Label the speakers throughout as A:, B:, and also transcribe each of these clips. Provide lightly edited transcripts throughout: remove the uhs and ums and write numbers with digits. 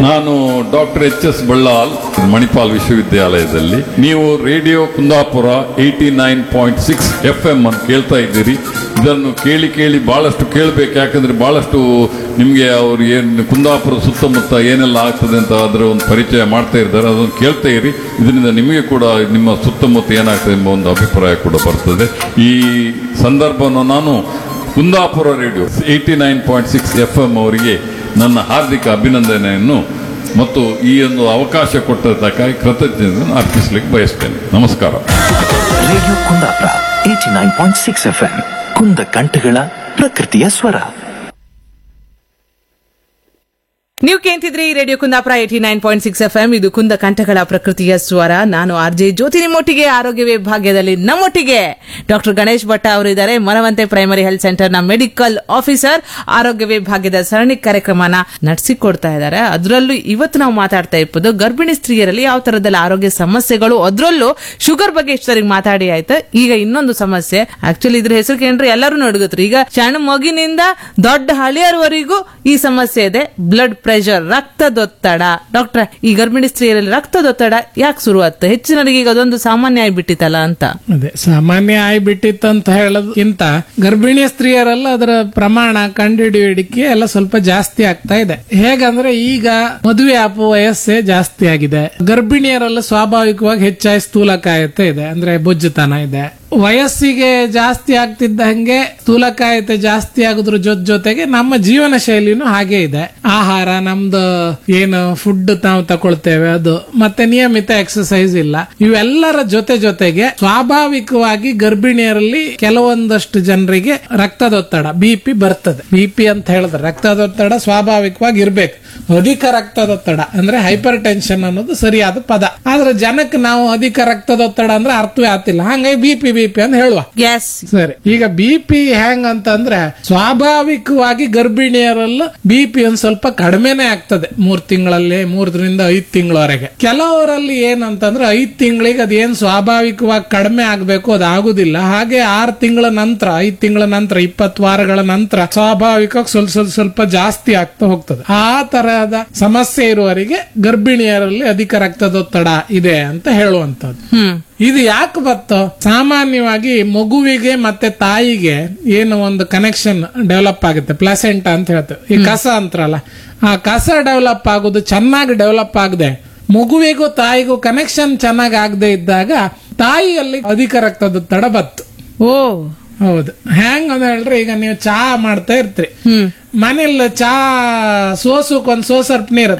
A: ನಾನು ಡಾಕ್ಟರ್ ಎಚ್.ಎಸ್. ಬಳ್ಳಾಲ್, ಮಣಿಪಾಲ್ ವಿಶ್ವವಿದ್ಯಾಲಯದಲ್ಲಿ. ನೀವು ರೇಡಿಯೋ ಕುಂದಾಪುರ 89.6 FM ಅನ್ನು ಕೇಳ್ತಾ ಇದ್ದೀರಿ. ಇದನ್ನು ಕೇಳಿ ಕೇಳಿ ಬಹಳಷ್ಟು ಕೇಳಬೇಕು, ಯಾಕಂದ್ರೆ ಬಹಳಷ್ಟು ನಿಮಗೆ ಅವ್ರು ಏನು ಕುಂದಾಪುರ ಸುತ್ತಮುತ್ತ ಏನೆಲ್ಲ ಆಗ್ತದೆ ಅಂತ ಅದರ ಒಂದು ಪರಿಚಯ ಮಾಡ್ತಾ ಇದ್ದಾರೆ. ಅದನ್ನು ಕೇಳ್ತಾ ಇರಿ. ಇದರಿಂದ ನಿಮಗೆ ಕೂಡ ನಿಮ್ಮ ಸುತ್ತಮುತ್ತ ಏನಾಗ್ತದೆ ಎಂಬ ಒಂದು ಅಭಿಪ್ರಾಯ ಕೂಡ ಬರ್ತದೆ. ಈ ಸಂದರ್ಭವನ್ನು ನಾನು ಕುಂದಾಪುರ ರೇಡಿಯೋ 89.6 FM ಅವರಿಗೆ ನನ್ನ ಹಾರ್ದಿಕ ಅಭಿನಂದನೆಯನ್ನು ಮತ್ತು ಈ ಒಂದು ಅವಕಾಶ ಕೊಟ್ಟದ್ದಕ್ಕಾಗಿ ಕೃತಜ್ಞತೆಯನ್ನು ಅರ್ಪಿಸಲಿಕ್ಕೆ ಬಯಸ್ತೇನೆ. ನಮಸ್ಕಾರ.
B: ರೇಡಿಯೋ ಕುಂದಾಪುರ 89.6 FM ಕುಂದ ಕಂಠಗಳ ಪ್ರಕೃತಿಯ ಸ್ವರ.
C: ನೀವು ಕೇಳ್ತಿದ್ರಿ ರೇಡಿಯೋ ಕುಂದಾಪುರ 89.6 FM. ಇದು ಕುಂದ ಕಂಠಗಳ ಪ್ರಕೃತಿಯ ಸ್ವರ. ನಾನು ಆರ್ಜೆ ಜ್ಯೋತಿ. ನಿಮ್ಮೊಟ್ಟಿಗೆ ಆರೋಗ್ಯ ವಿಭಾಗದಲ್ಲಿ ನಮ್ಮೊಟ್ಟಿಗೆ ಡಾಕ್ಟರ್ ಗಣೇಶ್ ಭಟ್ಟ ಅವರಿದ್ದಾರೆ. ಮನವಂತೆ ಪ್ರೈಮರಿ ಹೆಲ್ತ್ ಸೆಂಟರ್ ನ ಮೆಡಿಕಲ್ ಆಫೀಸರ್. ಆರೋಗ್ಯ ವಿಭಾಗದ ಸರಣಿ ಕಾರ್ಯಕ್ರಮನ ನಡೆಸಿಕೊಡ್ತಾ ಇದ್ದಾರೆ. ಅದರಲ್ಲೂ ಇವತ್ತು ನಾವು ಮಾತಾಡ್ತಾ ಇಪ್ಪದು ಗರ್ಭಿಣಿ ಸ್ತ್ರೀಯರಲ್ಲಿ ಯಾವ ತರದಲ್ಲಿ ಆರೋಗ್ಯ ಸಮಸ್ಯೆಗಳು, ಅದರಲ್ಲೂ ಶುಗರ್ ಬಗ್ಗೆ ಇಷ್ಟು ಸರಿ ಮಾತಾಡಿ ಆಯ್ತು. ಈಗ ಇನ್ನೊಂದು ಸಮಸ್ಯೆ, ಆಕ್ಚುಲಿ ಇದ್ರ ಹೆಸರು ಕೇಂದ್ರ ಎಲ್ಲರೂ ನೋಡ್ಗತ್ರಿ. ಈಗ ಸಣ್ಣ ಮಗಿನಿಂದ ದೊಡ್ಡ ಹಳಿಯರವರೆಗೂ ಈ ಸಮಸ್ಯೆ ಇದೆ. ಬ್ಲಡ್ ಪ್ರೆಷರ್, ರಕ್ತದೊತ್ತಡ. ಡಾಕ್ಟ್ರೆ, ಈ ಗರ್ಭಿಣಿ ಸ್ತ್ರೀಯರಲ್ಲಿ ರಕ್ತದೊತ್ತಡ ಯಾಕೆ ಶುರುವಾಗುತ್ತೆ? ಹೆಚ್ಚಿನವರಿಗೆ ಈಗ ಅದೊಂದು ಸಾಮಾನ್ಯ ಆಗಿಬಿಟ್ಟಿತ್ತಲ್ಲ ಅಂತ.
D: ಅದೇ ಸಾಮಾನ್ಯ ಆಗಿಬಿಟ್ಟಿತ್ತು ಅಂತ ಹೇಳೋದಕ್ಕಿಂತ ಗರ್ಭಿಣಿ ಸ್ತ್ರೀಯರೆಲ್ಲ ಅದರ ಪ್ರಮಾಣ ಕಂಡುಹಿಡಿಯುವಿಕೆ ಎಲ್ಲ ಸ್ವಲ್ಪ ಜಾಸ್ತಿ ಆಗ್ತಾ ಇದೆ. ಹೇಗಂದ್ರೆ ಈಗ ಮದುವೆ ಆಗುವ ವಯಸ್ಸೇ ಜಾಸ್ತಿ ಆಗಿದೆ. ಗರ್ಭಿಣಿಯರೆಲ್ಲ ಸ್ವಾಭಾವಿಕವಾಗಿ ಹೆಚ್ಚಾಗಿ ಸ್ಥೂಲಕಾಯತೆ ಇದೆ, ಅಂದ್ರೆ ಬೊಜ್ಜುತನ ಇದೆ. ವಯಸ್ಸಿಗೆ ಜಾಸ್ತಿ ಆಗ್ತಿದ್ದ ಹಂಗೆ ಸ್ಥೂಲಕಾಯತೆ ಜಾಸ್ತಿ ಆಗೋದ್ರ ಜೊತೆಗೆ ನಮ್ಮ ಜೀವನ ಶೈಲಿನೂ ಹಾಗೆ ಇದೆ. ಆಹಾರ, ನಮ್ದು ಏನು ಫುಡ್ ನಾವು ತಗೊಳ್ತೇವೆ ಅದು, ಮತ್ತೆ ನಿಯಮಿತ ಎಕ್ಸರ್ಸೈಸ್ ಇಲ್ಲ. ಇವೆಲ್ಲರ ಜೊತೆಗೆ ಸ್ವಾಭಾವಿಕವಾಗಿ ಗರ್ಭಿಣಿಯರಲ್ಲಿ ಕೆಲವೊಂದಷ್ಟು ಜನರಿಗೆ ರಕ್ತದೊತ್ತಡ, BP ಬರ್ತದೆ. BP ಅಂತ ಹೇಳಿದ್ರೆ ರಕ್ತದೊತ್ತಡ ಸ್ವಾಭಾವಿಕವಾಗಿ ಇರ್ಬೇಕು. ಅಧಿಕ ರಕ್ತದೊತ್ತಡ ಅಂದ್ರೆ ಹೈಪರ್ ಟೆನ್ಷನ್ ಅನ್ನೋದು ಸರಿಯಾದ ಪದ. ಆದ್ರೆ ಜನಕ್ಕೆ ನಾವು ಅಧಿಕ ರಕ್ತದೊತ್ತಡ ಅಂದ್ರೆ ಅರ್ಥವೇ ಆಗ್ತಿಲ್ಲ. ಹಂಗಾಗಿ BP ಅಂತ ಹೇಳುವ. ಸರಿ, ಈಗ BP ಹೆಂಗ್ ಅಂತಂದ್ರೆ ಸ್ವಾಭಾವಿಕವಾಗಿ ಗರ್ಭಿಣಿಯರಲ್ಲೂ BP ಒಂದ್ ಸ್ವಲ್ಪ ಕಡಿಮೆನೆ ಆಗ್ತದೆ 3 ತಿಂಗಳಲ್ಲಿ, 3ರಿಂದ 5 ತಿಂಗಳವರೆಗೆ. ಕೆಲವರಲ್ಲಿ ಏನಂತಂದ್ರೆ 5 ತಿಂಗಳಿಗೆ ಅದೇನ್ ಸ್ವಾಭಾವಿಕವಾಗಿ ಕಡಿಮೆ ಆಗ್ಬೇಕು ಅದು ಆಗುದಿಲ್ಲ. ಹಾಗೆ 6 ತಿಂಗಳ ನಂತರ, 5 ತಿಂಗಳ ನಂತರ, 20 ವಾರಗಳ ನಂತರ ಸ್ವಾಭಾವಿಕವಾಗಿ ಸ್ವಲ್ಪ ಜಾಸ್ತಿ ಆಗ್ತಾ ಹೋಗ್ತದೆ. ಆ ತರಹದ ಸಮಸ್ಯೆ ಇರುವವರಿಗೆ ಗರ್ಭಿಣಿಯರಲ್ಲಿ ಅಧಿಕ ರಕ್ತದೊತ್ತಡ ಇದೆ ಅಂತ ಹೇಳುವಂತದ್ದು. ಇದು ಯಾಕೆ ಬರ್ತೋ? ಸಾಮಾನ್ಯವಾಗಿ ಮಗುವಿಗೆ ಮತ್ತೆ ತಾಯಿಗೆ ಏನು ಒಂದು ಕನೆಕ್ಷನ್ ಡೆವಲಪ್ ಆಗುತ್ತೆ, ಪ್ಲಾಸೆಂಟಾ ಅಂತ ಹೇಳ್ತೇವೆ. ಈ ಕಸ ಅಂತಾರಲ್ಲ, ಆ ಕಸ ಡೆವಲಪ್ ಆಗೋದು ಚೆನ್ನಾಗಿ ಡೆವಲಪ್ ಆಗದೆ ಮಗುವಿಗೂ ತಾಯಿಗೂ ಕನೆಕ್ಷನ್ ಚೆನ್ನಾಗಿ ಆಗದೆ ಇದ್ದಾಗ ತಾಯಿಯಲ್ಲಿ ಅಧಿಕ ರಕ್ತದೊತ್ತಡ ಬತ್ತು. ಹೌದು. ಹೆಂಗ್ ಅಂತ ಹೇಳ್ರಿ, ಈಗ ನೀವು ಚಹಾ ಮಾಡ್ತಾ ಇರ್ತೀರಿ, ಮನೇಲಿ ಚಹಾ ಸೋಸಕ್ಕೊಂದ್ ಸೋಸರ್ಪ್ ನೀರು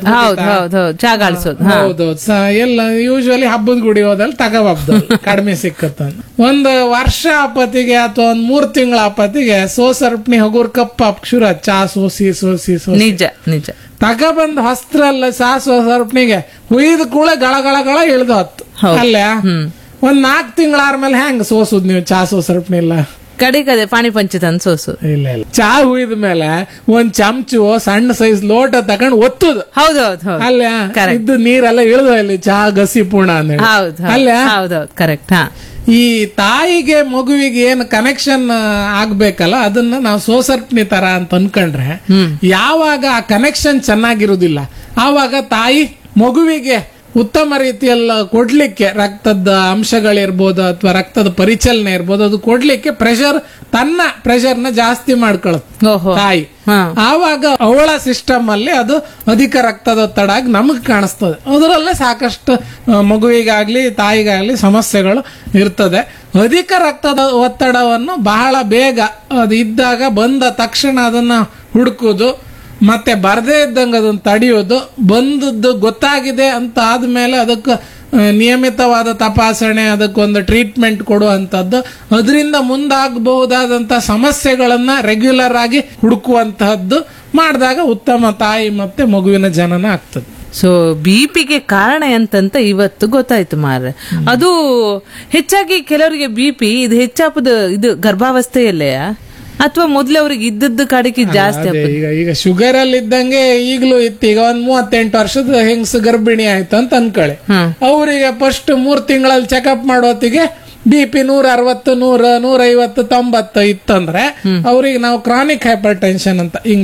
D: ಹೌದು, ಎಲ್ಲ ಯೂಶುವಲಿ ಹಬ್ಬದ ಗುಡಿ ಹೋದಲ್ಲಿ ತಗೋಬಾರ್ದು, ಕಡಿಮೆ ಸಿಕ್ಕತ್ತ. ಒಂದು ವರ್ಷ ಆಪತ್ತಿಗೆ ಅಥವಾ ಒಂದ್ 3 ತಿಂಗಳ ಆಪತ್ತಿಗೆ ಸೋಸರ್ಪ್ನಿ ಹಗುರ್ ಕಪ್ಪ ಶುರು ಚಹಾ ಸೋಸಿ
C: ನಿಜ
D: ತಗೊಬಂದ್ ಹೊಸ್ತ್ರಲ್ಲ ಸೋಸರ್ಪ್ನಿಗೆ ಹುಯ್ದ ಕೂಡ ಗಳ ಇಳ್ದು ಹತ್ತು. ಅಲ್ಲ ಒಂದ್ 4 ತಿಂಗಳ ಆದ್ಮೇಲೆ ಹೆಂಗ್ ಸೋಸುದ್ ನೀವು ಚಹಾ ಸೋಸರ್ಪ್ನಿ? ಇಲ್ಲ,
C: ಕಡೆ ಪಾಣಿ ಪಂಚತನ್ ಸೋಸು ಇಲ್ಲ.
D: ಚಹಾ ಹುಯ್ದ ಮೇಲೆ ಒಂದ್ ಚಮಚು ಸಣ್ಣ ಸೈಜ್ ಲೋಟ ತಕೊಂಡ್ ಒತ್ತುದು.
C: ಹೌದೌದು.
D: ಅಲ್ಲ ಇದ್ದು ನೀರೆಲ್ಲ ಇಳಿದು ಅಲ್ಲಿ ಚಹಾ ಗಸಿ ಪೂರ್ಣ
C: ಅಲ್ಲ. ಕರೆಕ್ಟ್.
D: ಈ ತಾಯಿಗೆ ಮಗುವಿಗೆ ಏನು ಕನೆಕ್ಷನ್ ಆಗ್ಬೇಕಲ್ಲ ಅದನ್ನ ನಾವು ಸೋಸರ್ಪ್ನಿ ತರ ಅಂತ ಅನ್ಕೊಂಡ್ರೆ, ಯಾವಾಗ ಆ ಕನೆಕ್ಷನ್ ಚೆನ್ನಾಗಿರುದಿಲ್ಲ ಆವಾಗ ತಾಯಿ ಮಗುವಿಗೆ ಉತ್ತಮ ರೀತಿಯಲ್ಲಿ ಕೊಡ್ಲಿಕ್ಕೆ ರಕ್ತದ ಅಂಶಗಳಿರ್ಬೋದು ಅಥವಾ ರಕ್ತದ ಪರಿಚಲನೆ ಇರ್ಬೋದು, ಅದು ಕೊಡ್ಲಿಕ್ಕೆ ತನ್ನ ಪ್ರೆಷರ್ನ ಜಾಸ್ತಿ ಮಾಡ್ಕೊಳ್ಳುತ್ತೆ ತಾಯಿ. ಆವಾಗ ಅವಳ ಸಿಸ್ಟಮ್ ಅಲ್ಲಿ ಅದು ಅಧಿಕ ರಕ್ತದೊತ್ತಡ ಆಗಿ ನಮಗ್ ಕಾಣಿಸ್ತದೆ. ಅದರಲ್ಲೇ ಸಾಕಷ್ಟು ಮಗುವಿಗಾಗ್ಲಿ ತಾಯಿಗಾಗ್ಲಿ ಸಮಸ್ಯೆಗಳು ಇರ್ತದೆ. ಅಧಿಕ ರಕ್ತದ ಒತ್ತಡವನ್ನು ಬಹಳ ಬೇಗ ಅದು ಇದ್ದಾಗ ಬಂದ ತಕ್ಷಣ ಅದನ್ನ ಹುಡುಕುದು, ಮತ್ತೆ ಬರದೇ ಇದ್ದಂಗೆ ಅದನ್ನು ತಡೆಯೋದು, ಬಂದದ್ದು ಗೊತ್ತಾಗಿದೆ ಅಂತ ಆದ್ಮೇಲೆ ಅದಕ್ಕೆ ನಿಯಮಿತವಾದ ತಪಾಸಣೆ, ಅದಕ್ಕೊಂದು ಟ್ರೀಟ್ಮೆಂಟ್ ಕೊಡುವಂತದ್ದು, ಅದರಿಂದ ಮುಂದಾಗಬಹುದಾದಂತ ಸಮಸ್ಯೆಗಳನ್ನ ರೆಗ್ಯುಲರ್ ಆಗಿ ಹುಡುಕುವಂತಹದ್ದು ಮಾಡಿದಾಗ ಉತ್ತಮ ತಾಯಿ ಮತ್ತೆ ಮಗುವಿನ ಜನನ ಆಗ್ತದೆ.
C: ಸೊ BP ಕಾರಣ ಎಂತಂತ ಇವತ್ತು ಗೊತ್ತಾಯ್ತು ಮಾರ್ರೆ. ಅದು ಹೆಚ್ಚಾಗಿ ಕೆಲವರಿಗೆ BP ಇದು ಹೆಚ್ಚಾಪದ ಇದು ಗರ್ಭಾವಸ್ಥೆಯಲ್ಲೇ ಅಥವಾ ಮೊದ್ಲು ಅವ್ರಿಗೆ ಇದ್ದದ್ದು ಕಡೆಗೆ ಜಾಸ್ತಿ?
D: ಈಗ ಶುಗರ್ ಅಲ್ಲಿ ಇದ್ದಂಗೆ ಈಗಲೂ ಇತ್ತು. ಈಗ ಒಂದ್ 38 ವರ್ಷದ ಹೆಂಗಸ ಗರ್ಭಿಣಿ ಆಯ್ತು ಅಂತ ಅನ್ಕೊಳ್ಳಿ, ಅವರಿಗೆ ಫಸ್ಟ್ 3 ತಿಂಗಳಲ್ಲಿ ಚೆಕಪ್ ಮಾಡೋತ್ತಿಗೆ BP 160, 100, 150, 90 ಇತ್ತಂದ್ರೆ ಅವ್ರಿಗೆ ನಾವು ಕ್ರಾನಿಕ್ ಹೈಪರ್ ಟೆನ್ಷನ್ ಅಂತ